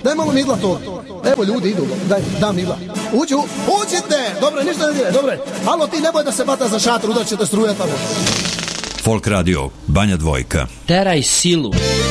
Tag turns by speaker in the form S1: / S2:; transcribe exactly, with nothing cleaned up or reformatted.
S1: daj malo migla to. Evo ljudi idu, daj, da migla. Uđu, uđite, dobro, ništa ne dire, dobro. Halo, ti nemoj da se bata za šator, udar će te struja tamo.
S2: Folk radio, Banja Dvojka.
S3: Teraj silu.